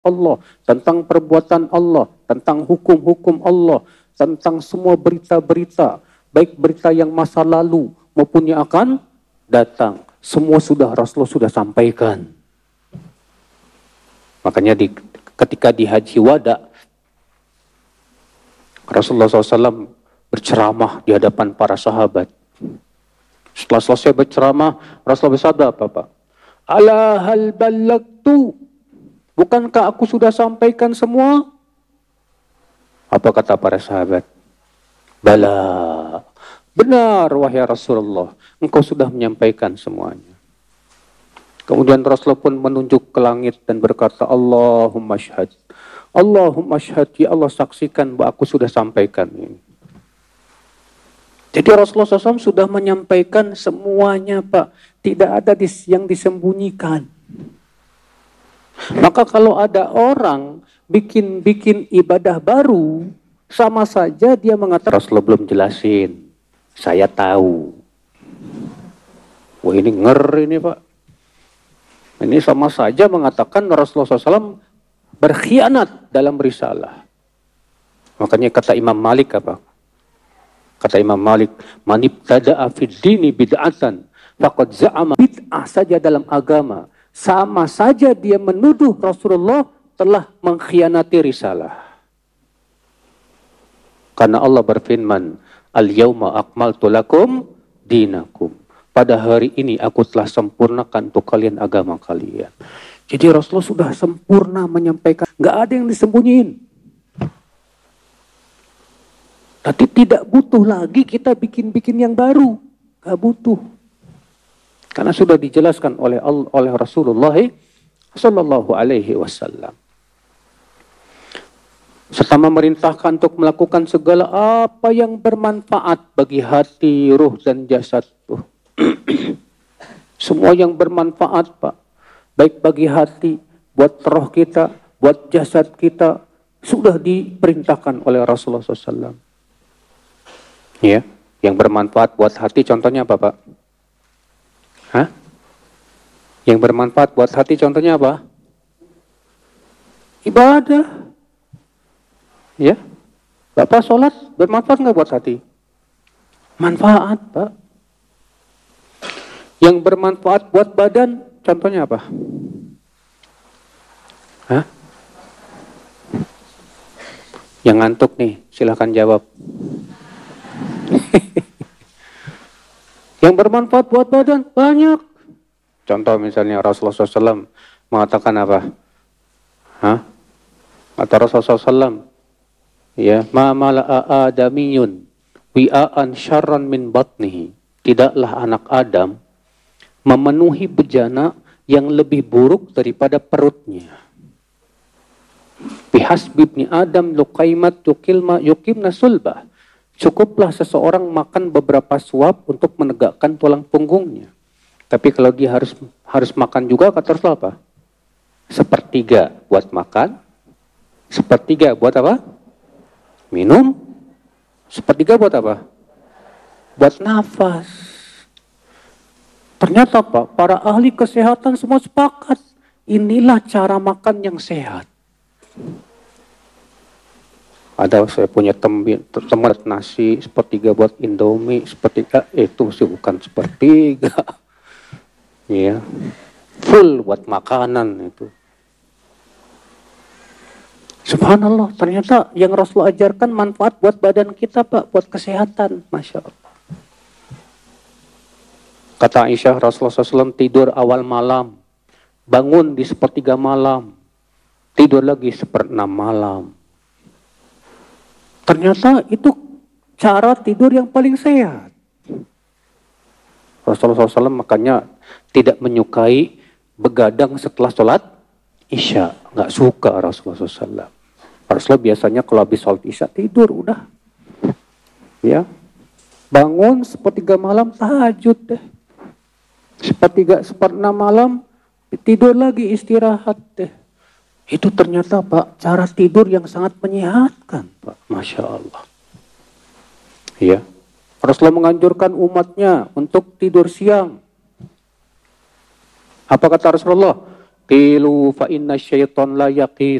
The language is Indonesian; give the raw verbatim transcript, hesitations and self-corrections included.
Allah, tentang perbuatan Allah, tentang hukum-hukum Allah, tentang semua berita-berita, baik berita yang masa lalu maupun yang akan datang. Semua sudah Rasulullah sudah sampaikan. Makanya di, ketika di Haji Wada, Rasulullah shallallahu alaihi wasallam berceramah di hadapan para sahabat. Setelah selesai berceramah, Rasulullah bersabda apa Pak? Ala hal ballagtu? Bukankah aku sudah sampaikan semua? Apa kata para sahabat? Bala. Benar wahai Rasulullah, engkau sudah menyampaikan semuanya. Kemudian Rasulullah pun menunjuk ke langit dan berkata, Allahumma syhad. Allahumma syhad, ya Allah saksikan bahwa aku sudah sampaikan ini. Jadi Rasulullah shallallahu alaihi wasallam sudah menyampaikan semuanya Pak. Tidak ada yang disembunyikan. Maka kalau ada orang bikin-bikin ibadah baru, sama saja dia mengatakan Rasulullah belum jelasin. Saya tahu. Wah ini ngeri ini Pak. Ini sama saja mengatakan Rasulullah shallallahu alaihi wasallam berkhianat dalam risalah. Makanya kata Imam Malik apa? Kata Imam Malik, man ibtada'a fid dini bid'atan faqad za'ama. Bid'ah saja dalam agama, sama saja dia menuduh Rasulullah telah mengkhianati risalah. Karena Allah berfirman, al-yauma akmaltu lakum dinakum. Pada hari ini aku telah sempurnakan untuk kalian agama kalian. Jadi Rasulullah sudah sempurna menyampaikan, nggak ada yang disembunyiin. Tapi tidak butuh lagi kita bikin-bikin yang baru. Gak butuh. Karena sudah dijelaskan oleh oleh Rasulullah Sallallahu Alaihi Wasallam. Serta memerintahkan untuk melakukan segala apa yang bermanfaat bagi hati, ruh, dan jasad. Semua yang bermanfaat Pak. Baik bagi hati, buat roh kita, buat jasad kita. Sudah diperintahkan oleh Rasulullah shallallahu alaihi wasallam. Ya, yang bermanfaat buat hati contohnya apa Pak? Hah? Yang bermanfaat buat hati contohnya apa? Ibadah. Ya, Bapak sholat bermanfaat nggak buat hati? Manfaat Pak. Yang bermanfaat buat badan contohnya apa? Hah? Yang ngantuk nih, silahkan jawab. Yang bermanfaat buat badan banyak. Contoh misalnya Rasulullah shallallahu alaihi wasallam mengatakan apa? Hah? Kata Rasulullah shallallahu alaihi wasallam, ya, ma mala'a adamiyun wi'an syarran min batnihi. Tidaklah anak Adam memenuhi bejana yang lebih buruk daripada perutnya. Bihasbi ibni Adam luqaimat yukilma yukimna sulbah. Cukuplah seseorang makan beberapa suap untuk menegakkan tulang punggungnya. Tapi kalau dia harus harus makan juga, kata Rasulullah apa? Sepertiga buat makan, sepertiga buat apa? Minum, sepertiga buat apa? Buat nafas. Ternyata Pak, para ahli kesehatan semua sepakat. Inilah cara makan yang sehat. Ada saya punya teman nasi sepertiga buat Indomie, sepertiga eh, itu sih bukan sepertiga, ya full buat makanan itu. Subhanallah, ternyata yang Rasulullah ajarkan manfaat buat badan kita Pak, buat kesehatan, masya Allah. Kata Aisyah, Rasulullah shallallahu alaihi wasallam tidur awal malam, bangun di sepertiga malam, tidur lagi seperenam malam. Ternyata itu cara tidur yang paling sehat. Rasulullah shallallahu alaihi wasallam makanya tidak menyukai begadang setelah sholat Isya. Nggak suka Rasulullah shallallahu alaihi wasallam. Rasulullah biasanya kalau habis sholat Isya tidur udah. Ya, bangun sepertiga malam tahajud deh. Sepertiga seperenam malam tidur lagi istirahat deh. Itu ternyata Pak, cara tidur yang sangat menyehatkan Pak. Masya Allah. Ya. Rasulullah menganjurkan umatnya untuk tidur siang. Apa kata Rasulullah? Qilu fa inna syaitan la yaqil.